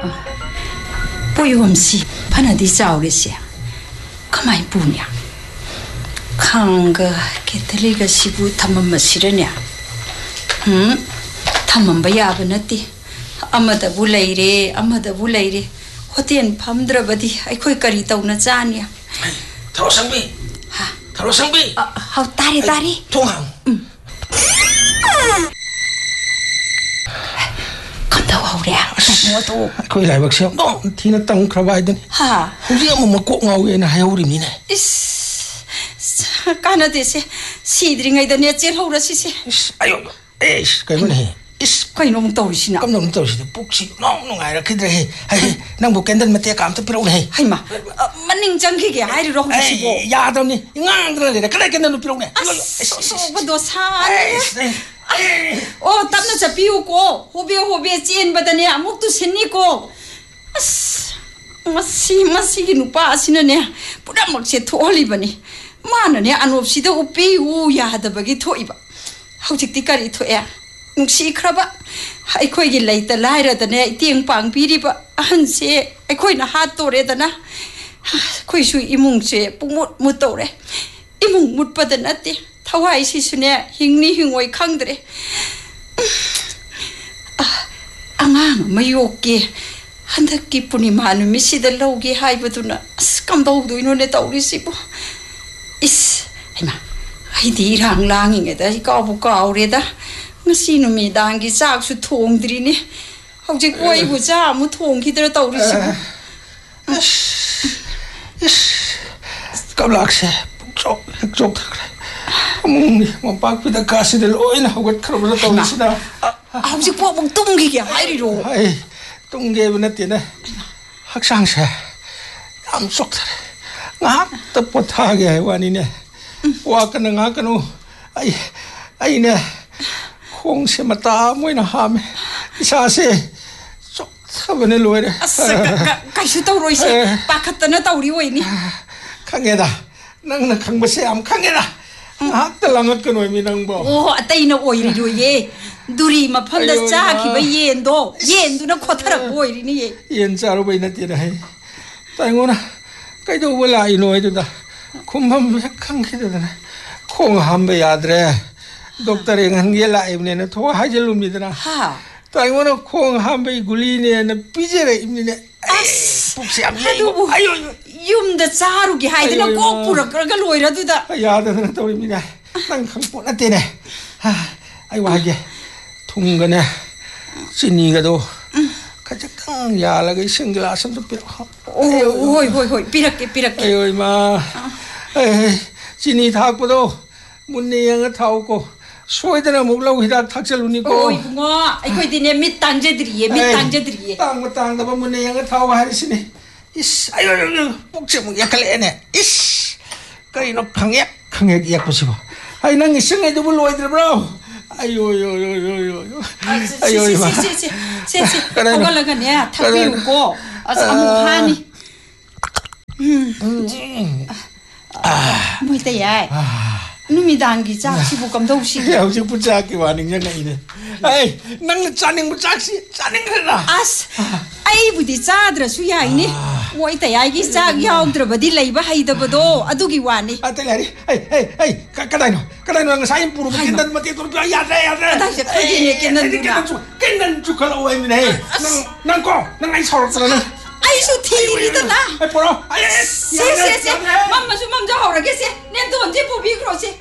보이홈씨 파나디 싸우리시 가만히 보냐 강가 개털리가 시부 탐험마 싫으냐 탐험바 야바나띠 아마다 불레이레 호텔 밤들어버디 아이코이 까리 떠오나 짜냐 타로상비 타로상비 하우 따리 통항 간다고 오랴 뭐도 거기 라이박시야 너 티나 땅 크라바이더니 하 혹시 엄마 꼭 나오게나 하여우림이네 이스 까나데세 시드링아이다 내 찔러오라시세 아유 에이씨 그러네 Quay nông tàu xin nào? Cầm nông tàu xin bốc xí nông ai ra cái này hay năng bộ kén mà tiệt cảm tập pirou này hay mà mình chẳng khi cái hay rồi không xí bộ ya đâu nè ngang cái này cái này kén nó pirou này bắt đầu xa ô tắm nó chả piu cô hồ bia chiên bắt đầu nè múc tu xin đi cô masih cái nupa xin nè bữa đó mặc sẽ thôi đi bani mà nè anh ốp xí đâu piu ya đã bagi thôi ba hậu chỉ tích cái thôi à Nungsi kraba, ai khoi gi leita laira da ne tiang pang piri ba han se ai khoi na hat to re da na khoi su imung se pumut mut to re imung mut pa da na te thawai si su ne hingni hingoi khang dre angang mayok ki handak ki punima nu mi si da lo gi hai ba tu na skam do do ino ne taw ri si bo is ai ma ai di rang lang nge da ka bu ka re da ngasi numidangi chaksu thongdrini hojik oibu cha mu thongkhidra tawrisi kablakse chok amung mampak pida kaside loina hogat khrabra tawrisina hojik po bung tumgi kya hairi ro ai tungge bna tina haksang se am sok thare ngak ta potha ge wani ne wa kana ngakanu ai ne Kung se mata mo na ham isa se sok sabane loire kai su tau roi se pakat na tau ri oi ni khangeda nang na khang ba se am khangeda hak ta langat ka noi mi nang bo o atai na oi ri ro ye duri ma pham da cha ki ba yen du na khothara oi ri ni ye yen cha ro bai na ti ra hai tai ngona kai do wala I noi da khum ham khang khi da khong ham ba yadre Dokter yang hangi lah ini na thua haji lumi dana. Ha. Tai mana khong hambai guli ni na pijere ini na. Puksi am ye. Ayo. Yum da charu ki hai dana ko pura ka loira du da. Ya da na tawi mi na. Nang khang po na te ne. Ha. Ai wa ge. Thung ga ne. Sini ga do. Kajak tang ya la ga sing glass am to pira. Oi. Pirak ke. Ayo ma. Sini thak po do. Munni yang thau ko. 소이드나 목라고 히다 탁절루니고 어이 붕어 아이고 디네 밑당제들이에 땅 나봐 문에 양을 타고 하리시네 이씨 아유 복제목 약할래네 이씨 까이노 강약 약 보시고 아이 난 이승에도 불러와이들 브라우 아유 이마 거갈라가네 탁비우고 사무하니 뭐이다야 누미당기 짝시부 감동시 야 우지 부자기 와닝냐 이네 아이 낭 짜닝 부자시 짜닝해라 아스 아이 부디 짜드라수 야이니 뭐이다 야이기 짝 야옹드러버디 레이바 하이더버도 아두기 와니 아텔라리 에이 까다이노 ang sayin puro kindan mati to ya 다시 커지네 kindan 주컬 오에미네 nang ai 서로 아이수 티리다나 ai poro 세 맘마수 맘자 하라게세 내도 언제 보비 그러지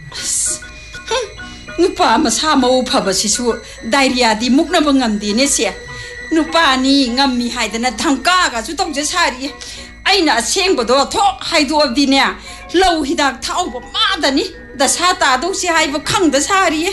누파 아마 사마우 파바시수 다이리아디 묵나버 ngam디네세 누파니 ngam미 하이드나 당가가주 동제 사리 아이나 생보도 톡 하이도업디네 로 히닥 타오버 마다니 다 사다도시 하이버 캉다 사리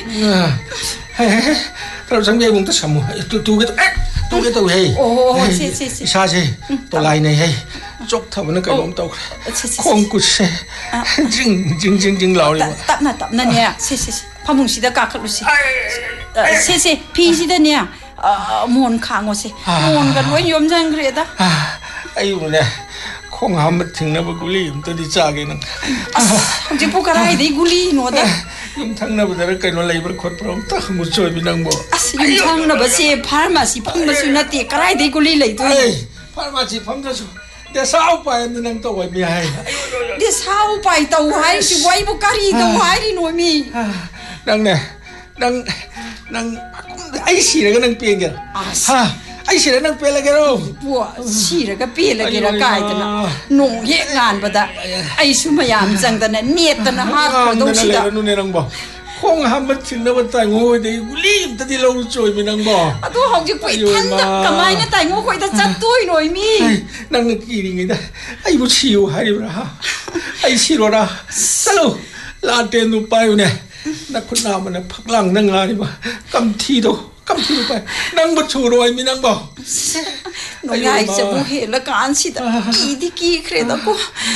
그럼 장비에 뭉터 사무 두개 또 해. 사실 또 라인에 해. 쪽 타보는 거 너무 또 그래. 콩쿠세 징징징징 나오리. 답나네. 파뭉시다 까클루시. 세세 피시다네. 몬 강오세. 몬가 뭐 염장 그래다. 아이고네. 콩 한번 등나버 굴리 음더디 짜게는. 이제 보가라이 돼 굴리 노다. ꯊꯪꯅꯕꯗ ꯀꯩꯅꯣ ꯂꯩꯕ꯭ꯔꯥ ꯈꯣꯠꯄ꯭ꯔꯥ ꯑꯝꯇ ꯍꯪꯉꯨꯆꯣꯏꯃꯤ ꯅꯪꯕꯣ ꯑꯁ ꯊꯪꯅꯕꯁꯦ ꯐꯥꯔꯃꯥꯁꯤ ꯐꯪꯕꯁꯨ ꯅꯠꯇꯦ ꯀꯔꯥꯏꯗꯩ ꯒꯨꯂꯤ ꯂꯩꯗꯣꯏꯅꯣ ꯐꯥꯔꯃꯥꯁꯤ ꯐꯝꯗ꯭ꯔꯁꯨ ꯗꯦꯁꯥ ꯎꯄꯥꯏ ꯅꯪ ꯇꯧꯕ ꯌꯥꯏ ꯗꯦꯁꯥ ꯎꯄꯥꯏ ꯇꯧ ꯍꯥꯏꯔꯤꯁꯤꯕꯨ ꯑꯩꯕꯨ ꯀꯔꯤ ꯇꯧ ꯍꯥꯏꯔꯤꯅꯣ ꯃꯤ ꯅꯪꯅꯦ ꯅꯪ ꯑꯩ ꯁꯤꯔꯒ ꯅꯪ ꯄꯦꯟꯒꯦꯔ ꯑꯩ ꯁꯤꯔꯒ ꯅꯪ ꯄꯦꯜꯂꯒꯦꯔꯣ ꯁꯤꯔꯒ ꯄꯦꯜꯂꯒꯦꯔ ꯀꯥꯏꯗꯅ ꯅꯣꯡ ꯍꯦꯛ ꯉꯥꯟꯕꯗ ꯑꯩꯁꯨ ꯃꯌꯥꯝ ꯆꯪꯗꯅ ꯅꯦꯠꯇꯅ ꯍꯥꯠꯈ꯭ꯔꯗꯧꯁꯤꯗ ꯅꯪꯕꯣ ꯈꯣꯡ ꯍꯥꯝꯕ ꯊꯤꯟꯅꯕ ꯇꯥꯏꯉꯣ ꯍꯣꯏꯗꯒꯤ ꯒꯨꯂꯤ ꯑꯝꯇꯗꯤ ꯂꯧꯔꯨ ꯆꯣꯏꯃꯤ ꯅꯪꯕꯣ ꯑꯗꯣ ꯍꯧꯖꯤꯛꯄꯨ ꯏꯊꯟꯗ ꯀꯃꯥꯏꯅ ꯇꯥꯏꯉꯣ ꯍꯣꯏꯗ ꯆꯠꯇꯣꯏꯅꯣ ꯃꯤ ꯅꯪꯅ ꯀꯤꯔꯤꯉꯩꯗ ꯑꯩꯕꯨ ꯁꯤꯌꯨ ꯍꯥꯏꯔꯤꯕ꯭ꯔꯥ ꯑꯩ ꯁꯤꯔꯣꯔꯥ ꯆꯠꯂꯨ ꯂꯥꯇꯦꯟꯗꯨ ꯄꯥꯏꯌꯨꯅꯦ ꯅꯈꯨꯠ ꯅꯥꯝꯃꯅ ꯐꯛꯂꯥꯡꯗ ꯉꯥꯔꯤꯕ ꯀꯝꯊꯤꯗꯣ ꯄꯥꯏ ꯅꯪꯕꯨ ꯊꯨꯔꯣꯏꯃꯤ ꯅꯪꯕꯣ ꯅꯣꯡꯌꯥꯏꯆꯕꯨ ꯍꯦꯜꯂꯀꯥꯟꯁꯤꯗ ꯀꯤꯗꯤ ꯀꯤꯈ꯭ꯔꯦꯗꯀꯣ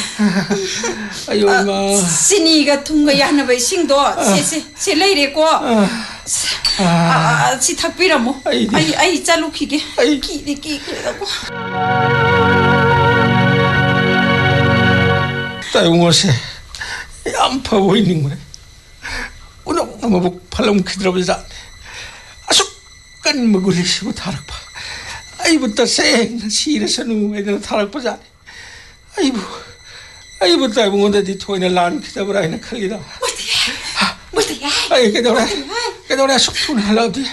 ꯆꯤꯅꯤꯒ ꯊꯨꯝꯒ ꯌꯥꯟꯅꯕ ꯏꯁꯤꯡꯗꯣ ꯁꯦ ꯂꯩꯔꯦꯀꯣ ꯁꯤ ꯊꯛꯄꯤꯔꯝꯃꯣ ꯑꯩ ꯆꯠꯂꯨꯈꯤꯒꯦ ꯀꯤꯗꯤ ꯀꯤꯈ꯭ꯔꯦꯗꯀꯣ ꯇꯥꯏꯉꯣꯁꯦ ꯌꯥꯝ ꯐꯕ ꯑꯣꯏꯅꯤꯡꯕꯅꯦ ꯎꯅꯧꯅ ꯃꯕꯨꯛ ꯐꯠꯂꯝꯈꯤꯗ꯭ꯔꯕꯖꯥꯠꯅꯤ ꯑꯁꯨꯛ ꯀꯟꯕ ꯒꯨꯂꯤꯁꯤꯕꯨ ꯊꯥꯔꯛꯄ ꯑꯩꯕꯨ ꯇꯁꯦꯡꯅ ꯁꯤꯔꯁꯅꯨ ꯍꯥꯏꯗꯅ ꯊꯥꯔꯛꯄꯖꯥꯠꯅꯤ ꯑꯩꯕꯨ ꯇꯥꯏꯕꯨꯡꯉꯣꯟꯗꯗꯤ ꯊꯣꯏꯅ ꯂꯥꯟꯈꯤꯗꯕ꯭ꯔꯥ ꯍꯥꯏꯅ ꯈꯜꯂꯤꯗ ꯑꯩ ꯀꯩꯗꯧꯔꯦ ꯑꯁꯨꯛ ꯊꯨꯅ ꯍꯜꯂꯛꯑꯗꯤ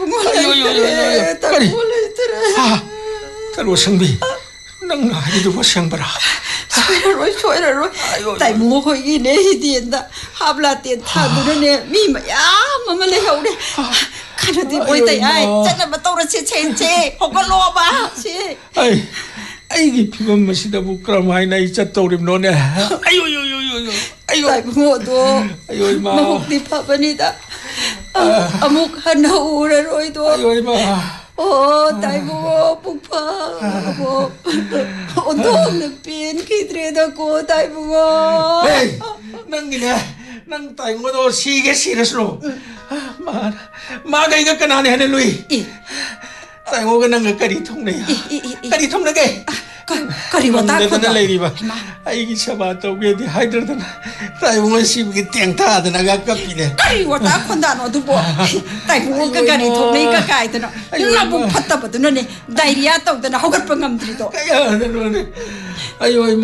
ꯀꯔꯤ ꯇꯔꯣ ꯁꯪꯕꯤ ꯅꯪꯅ ꯍꯥꯏꯔꯤꯗꯨꯕꯨ ꯑꯁꯦꯡꯕꯔꯥ ꯁꯣꯏꯔꯔꯣꯏ ꯇꯥꯏꯃꯣ ꯍꯣꯏꯒꯤꯅꯦ ꯍꯤꯗꯦꯟꯗ ꯍꯥꯞꯂꯥꯇꯦꯟ ꯊꯥꯗꯨꯅꯅꯦ ꯃꯤ ꯃꯌꯥꯝ ꯑꯃ ꯂꯩꯍꯧꯔꯦ ꯀꯩꯅꯣꯗꯤ ꯃꯣꯏ ꯇꯌꯥꯏ ꯆꯠꯅꯕ ꯇꯧꯔꯁꯦ ꯁꯦ ꯍꯧꯒꯠꯂꯣꯕ ꯁꯤ ꯑꯩꯒꯤ ꯐꯤꯕꯝ ꯑꯁꯤꯗꯕꯨ ꯀꯔꯝꯍꯥꯏꯅ ꯑꯩ ꯆꯠꯇꯧꯔꯤꯕꯅꯣꯅꯦ ꯇꯥꯏꯕꯨꯡꯉꯣꯗꯣ ꯃꯕꯨꯛꯇꯤ ꯐꯕꯅꯤꯗ ꯑꯃꯨꯛ ꯍꯟꯅ ꯎꯔꯔꯣꯏꯗꯣ ꯇꯥꯏꯕꯨꯡꯉꯣ ꯄꯨꯛꯐꯕꯣ ꯑꯣꯟꯊꯣꯛꯅ ꯄꯦꯟꯈꯤꯗ꯭ꯔꯦꯗꯀꯣ ꯇꯥꯏꯕꯨꯡꯉꯣ ꯅꯪꯒꯤꯅꯦ ꯅꯪ ꯇꯥꯏꯕꯨꯡꯉꯣꯗꯣ ꯁꯤꯔꯁꯨ 마가 이거 끝나네 하는 루이 짱오가 난가 까리 통네게 까리 왔다 건데 레이리바 아이기 샤바 또게디 하이드르든 짱오가 시비게 땡타하든 나가 깝이네 까리 왔다 건다 너도 뭐 짱오가 까리 통네가 까이드나 나부 팠다버드네 다이리아 또드나 허걸빵 감들이도 아유 이마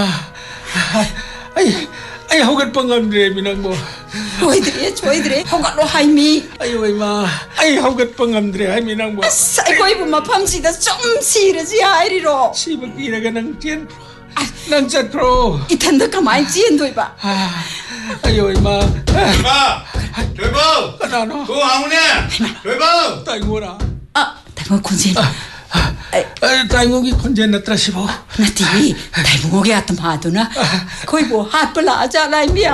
아이 허걸빵 감들이 미난 뭐 저희들이 허가로 하이미 아유 이마 아이 허것뻥 암들이 하이미 낭보 아이고 마팜시다 좀 시르지 하이리로 시버기라가 난 짠프로 이탄다 가만히 찌엔도 이봐 아유 이마 조이보 나노 그 아무네 조이보 따이모라 따이모 콘센 따이모기 콘센 나트라시보 나티 따이모게 아tom 하도나 거의 뭐 핫플라 아자라이미야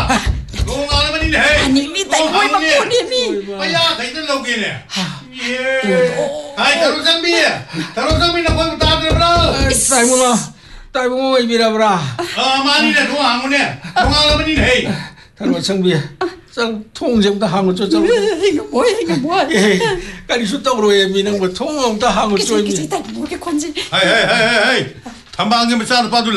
아니 미다 이거 바꾸니미 아야 다이들 나오게네 예 아이 다로상비나 거기 따들어라 따이모가 이비라브라 마니네 동아무네 동아라버니네 다로상비 통정도 항을 쫓아오고 이거 뭐야 까리 숫떡으로 해 미는 거 통정도 항을 쫓아오고 뭐게 건지 헤이 담방에 싸도 봐둘래